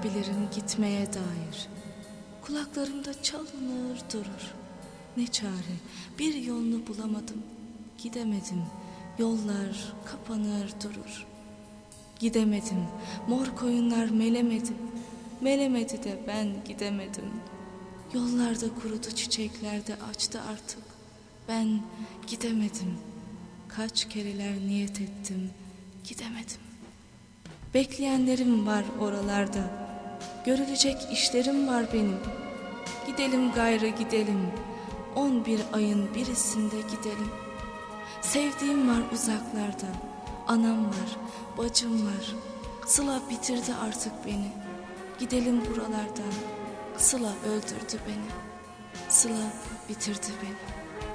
görebilirim gitmeye dair. Kulaklarımda çalınır durur. Ne çare, bir yolunu bulamadım. Gidemedim, yollar kapanır durur. Gidemedim, mor koyunlar melemedi. Melemedi de ben gidemedim. Yollarda kurudu, çiçekler de açtı artık. Ben gidemedim. Kaç kereler niyet ettim, gidemedim. Bekleyenlerim var oralarda. Görülecek işlerim var benim. Gidelim gayrı gidelim. 11 ayın birisinde gidelim. Sevdiğim var uzaklarda. Anam var, bacım var. Sıla bitirdi artık beni. Gidelim buralardan. Sıla öldürdü beni. Sıla bitirdi beni.